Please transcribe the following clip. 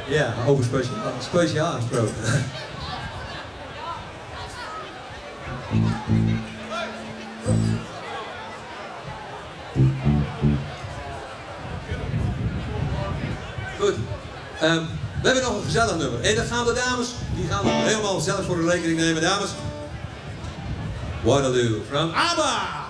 Ja, over speciaal gesproken. Goed. We hebben nog een gezellig nummer. En dan gaan de dames, die gaan het helemaal zelf voor de rekening nemen. Dames, Waterloo from ABBA!